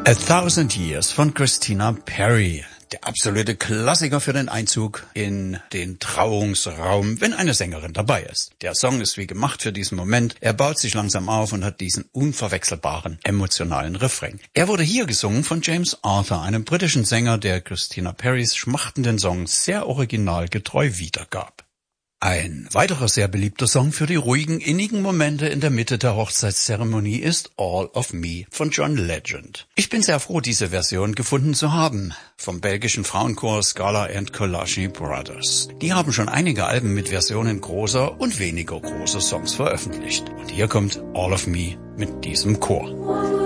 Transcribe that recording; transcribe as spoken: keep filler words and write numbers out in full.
A Thousand Years von Christina Perri. Der absolute Klassiker für den Einzug in den Trauungsraum, wenn eine Sängerin dabei ist. Der Song ist wie gemacht für diesen Moment. Er baut sich langsam auf und hat diesen unverwechselbaren, emotionalen Refrain. Er wurde hier gesungen von James Arthur, einem britischen Sänger, der Christina Perris schmachtenden Song sehr originalgetreu wiedergab. Ein weiterer sehr beliebter Song für die ruhigen, innigen Momente in der Mitte der Hochzeitszeremonie ist All of Me von John Legend. Ich bin sehr froh, diese Version gefunden zu haben, vom belgischen Frauenchor Scala and Kolashi Brothers. Die haben schon einige Alben mit Versionen großer und weniger großer Songs veröffentlicht. Und hier kommt All of Me mit diesem Chor.